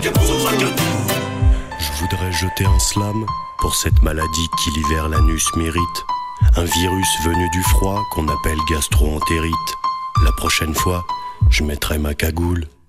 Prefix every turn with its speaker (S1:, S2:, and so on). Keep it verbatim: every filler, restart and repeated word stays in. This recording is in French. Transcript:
S1: Je voudrais jeter un slam pour cette maladie qui l'hiver l'anus mérite. Un virus venu du froid qu'on appelle gastro-entérite. La prochaine fois, je mettrai ma cagoule.